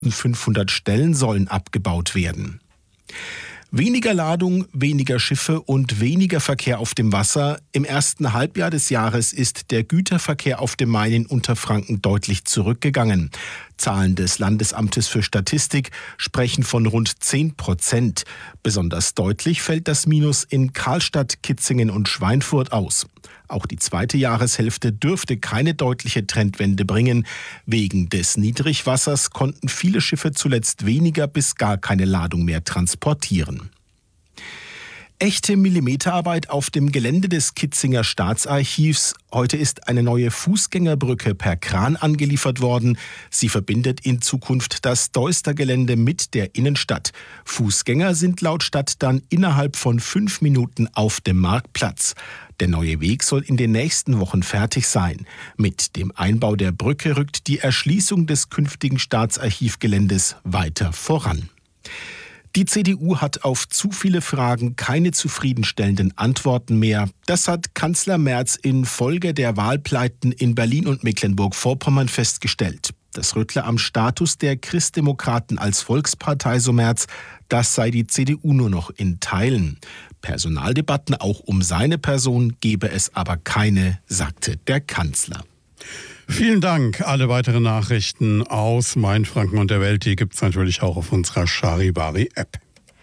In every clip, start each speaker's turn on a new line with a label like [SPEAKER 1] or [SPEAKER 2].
[SPEAKER 1] 500 Stellen sollen abgebaut werden. Weniger Ladung, weniger Schiffe und weniger Verkehr auf dem Wasser. Im ersten Halbjahr des Jahres ist der Güterverkehr auf dem Main in Unterfranken deutlich zurückgegangen. Zahlen des Landesamtes für Statistik sprechen von rund 10%. Besonders deutlich fällt das Minus in Karlstadt, Kitzingen und Schweinfurt aus. Auch die zweite Jahreshälfte dürfte keine deutliche Trendwende bringen. Wegen des Niedrigwassers konnten viele Schiffe zuletzt weniger bis gar keine Ladung mehr transportieren. Echte Millimeterarbeit auf dem Gelände des Kitzinger Staatsarchivs. Heute ist eine neue Fußgängerbrücke per Kran angeliefert worden. Sie verbindet in Zukunft das Deuster-Gelände mit der Innenstadt. Fußgänger sind laut Stadt dann innerhalb von 5 Minuten auf dem Marktplatz. Der neue Weg soll in den nächsten Wochen fertig sein. Mit dem Einbau der Brücke rückt die Erschließung des künftigen Staatsarchivgeländes weiter voran. Die CDU hat auf zu viele Fragen keine zufriedenstellenden Antworten mehr. Das hat Kanzler Merz infolge der Wahlpleiten in Berlin und Mecklenburg-Vorpommern festgestellt. Das Rüttle am Status der Christdemokraten als Volkspartei, so Merz, das sei die CDU nur noch in Teilen. Personaldebatten auch um seine Person gebe es aber keine, sagte der Kanzler.
[SPEAKER 2] Vielen Dank. Alle weiteren Nachrichten aus Mainfranken und der Welt, die gibt es natürlich auch auf unserer Charivari-App.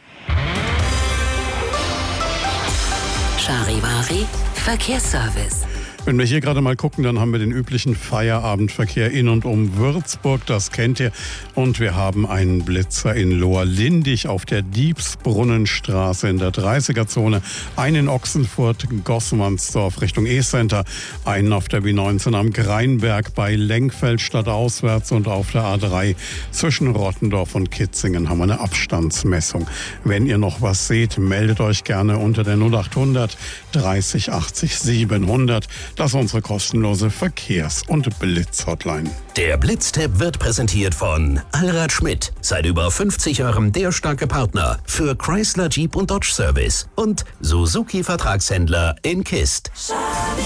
[SPEAKER 3] Charivari Verkehrsservice.
[SPEAKER 2] Wenn wir hier gerade mal gucken, dann haben wir den üblichen Feierabendverkehr in und um Würzburg, das kennt ihr. Und wir haben einen Blitzer in Lohr-Lindig auf der Diebsbrunnenstraße in der 30er-Zone, einen in Ochsenfurt, Gossmannsdorf Richtung E-Center, einen auf der B19 am Greinberg bei Lenkfeld stadtauswärts und auf der A3 zwischen Rottendorf und Kitzingen haben wir eine Abstandsmessung. Wenn ihr noch was seht, meldet euch gerne unter der 0800 30 80 700. Das ist unsere kostenlose Verkehrs- und Blitz-Hotline.
[SPEAKER 4] Der Blitztipp wird präsentiert von Allrad Schmidt. Seit über 50 Jahren der starke Partner für Chrysler, Jeep und Dodge Service. Und Suzuki Vertragshändler in Kist.